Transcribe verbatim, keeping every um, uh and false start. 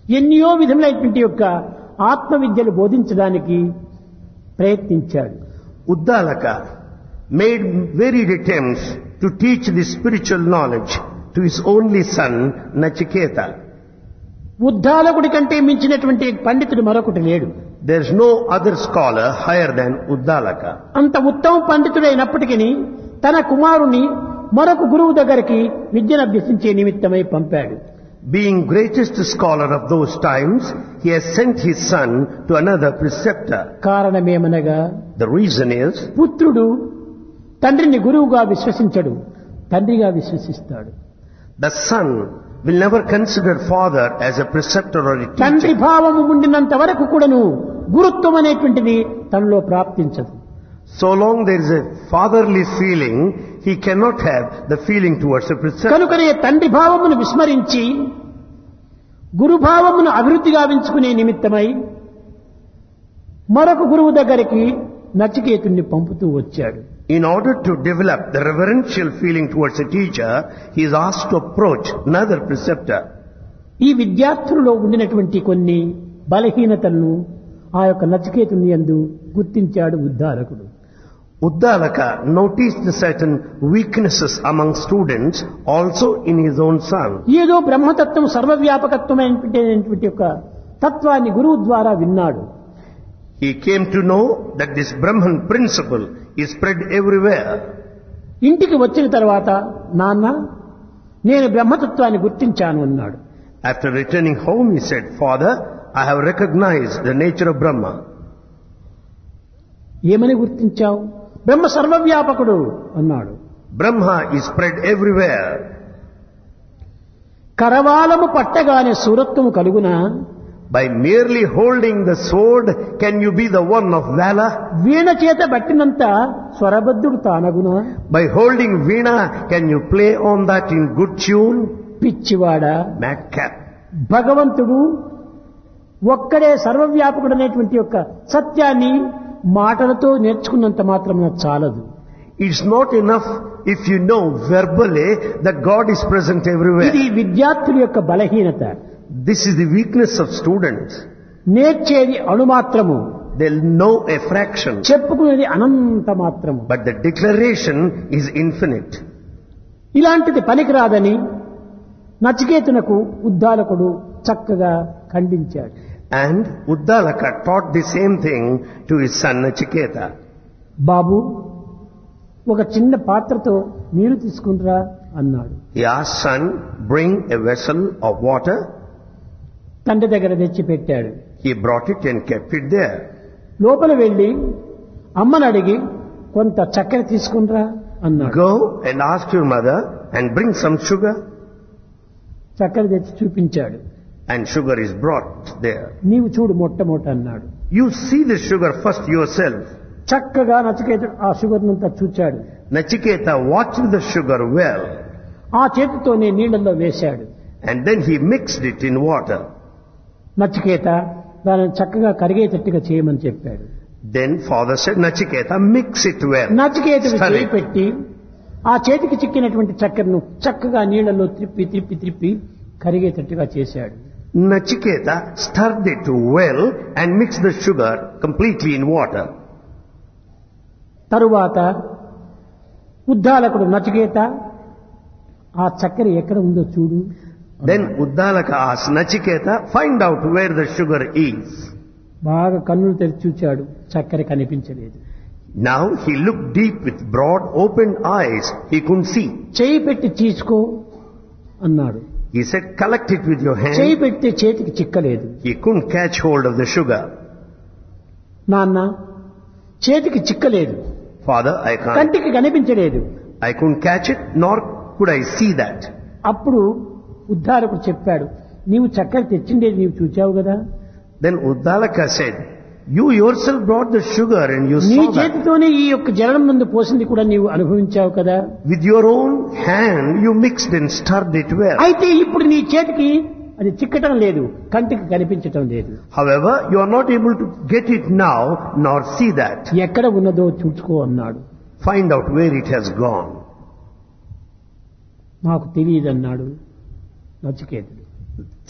ఎన్నో విధములైనటువంటి యొక్క ఆత్మ విద్యలు బోధించడానికి ప్రయత్నించాడు. Uddalaka made varied attempts to teach the spiritual knowledge to his only son Nachiketa. ఉద్దాలకుడి కంటే మించినటువంటి పండితుడు మరొకటి లేడు. There is no other scholar higher than Uddalaka. అంత ఉత్తమ పండితుడైనప్పటికీ తన కుమారుని మరొక గురువు దగ్గరికి విద్యను అభ్యసించే నిమిత్తమై పంపాడు. Being greatest scholar of those times, he has sent his son to another preceptor. కారణమేమనగా, The reason is, పుత్రుడు తండ్రిని గురువుగా విశ్వసించడు, తండ్రిగా విశ్వసిస్తాడు. the son will never consider father as a preceptor or a తండ్రి teacher. భావము ఉండినంత వరకు కూడాను గురుత్వం అనేటువంటిది తనలో ప్రాప్తించదు. So long there is a fatherly feeling, he cannot have the feeling towards a preceptor. కనుకనే తండ్రి భావమును విస్మరించి గురుభావమును అభివృద్ధి గావించుకునే నిమిత్తమై మరొక గురువు దగ్గరికి నచికేతుణ్ణి పంపుతూ వచ్చాడు. In order to develop the reverential feeling towards a teacher, he is asked to approach another preceptor. ఈ విద్యార్థులలో ఉండినటువంటి కొన్ని బలహీనతలను ఆ యొక్క నచికేతుని యందు గుర్తించాడు ఉద్దాలకుడు. Uddalaka noticed certain weaknesses among students also in his own son. ఏదో బ్రహ్మతత్వం సర్వవ్యాపకత్వమైనటువంటి యొక్క తత్వాన్ని గురువు ద్వారా విన్నాడు. He came to know that this Brahman principle is spread everywhere. ఇంటికి వచ్చిన తర్వాత, నాన్న నేను బ్రహ్మతత్వాన్ని గుర్తించాను అన్నాడు. After returning home, he said, Father, I have recognized the nature of Brahma. ఏమని గుర్తించావు? బ్రహ్మ సర్వవ్యాపకుడు అన్నాడు. Brahma is spread everywhere. కరవాలము పట్టగానే సూరత్వము కలుగునా? By merely holding the sword, can you be the one of valor? వీణ చేత బట్టినంత స్వరబద్ధుడు తానగునా? By holding veena, can you play on that in good tune? పిచ్చివాడా, Madcap. భగవంతుడు ఒక్కడే సర్వవ్యాపకుడు అనేటువంటి యొక్క సత్యాన్ని మాటలతో నేర్చుకున్నంత మాత్రమే చాలదు. It's not enough if you know verbally that God is present everywhere. ఇది విద్యార్థుల యొక్క బలహీనత. This is the weakness of students. నేర్చేది అణుమాత్రము, They'll know a fraction, చెప్పుకునేది అనంత మాత్రము. but the declaration is infinite. ఇలాంటిది పనికిరాదని నచికేతునకు ఉద్దాలకుడు చక్కగా ఖండించాడు. And Uddalaka taught the same thing to his son Nachiketa. బాబు, ఒక చిన్న పాత్రతో నీరు తీసుకుంటురా అన్నాడు. He asked, son, bring a vessel of water. తండ్రి దగ్గర తెచ్చి పెట్టాడు. He brought it and kept it there. లోపల వెళ్లి అమ్మని అడిగి కొంత చక్కెర తీసుకుంటురా అన్నాడు. Go and ask your mother and bring some sugar. చక్కెర తెచ్చి చూపించాడు. And sugar is brought there. నీవు చూడు మొట్టమొదట అన్నాడు. You see the sugar first yourself. చక్కగా నచికేతుడు ఆ షుగర్ నంతా చూచాడు. Nachiketa watched the sugar well. ఆ చేతితోనే నీళ్లలో వేశాడు. And then he mixed it in water. Nachiketa దానిని చక్కగా కరిగేటట్టుగా చేయమని చెప్పాడు. Then father said, Nachiketa, mix it well. నచికేతుడు Stir చేయి it. పెట్టి ఆ చేతికి చిక్కినటువంటి చక్కెరను చక్కగా నీళ్లలో త్రిప్పి త్రిప్పి త్రిప్పి కరిగేటట్టుగా చేశాడు. Nachiketa stirred it well and mixed the sugar completely in water. తరువాత ఉద్దాలకుడు, నచికేత ఆ చక్కెర ఎక్కడ ఉందో చూడు. Then Uddalaka asked Nachiketa, find out where the sugar is. బాగా కన్నులు తెరిచి చూచాడు, చక్కెర కనిపించలేదు. Now he looked deep with broad opened eyes. He couldn't see. చేయి పెట్టి తీసుకో అన్నాడు. He said, collect it with your చేయి hand. పెడితే చేతికి చిక్కలేదు. He couldn't catch hold of the sugar. నాన్న, చేతికి చిక్కలేదు, Father, I can't. కంటికి కనిపించలేదు. I couldn't catch it, nor could I see that. అప్పుడు ఉద్ధారకుడు చెప్పాడు, నీవు చక్కెర తెచ్చిండేది నీవు చూచావు కదా. Then Uddalaka said, you yourself brought the sugar and you నీ saw that. చేతితోనే ఈ యొక్క జలం నందు పోసింది కూడా నీవు అనుభవించావు కదా. With your own hand you mixed and stirred it well. అయితే ఇప్పుడు నీ చేతికి అది చిక్కటం లేదు, కంటికి కనిపించటం లేదు. However, you are not able to get it now nor see that. ఎక్కడ ఉన్నదో చూసుకో అన్నాడు. Find out where it has gone. నాకు తెలియదన్నాడు నచికేతుడు.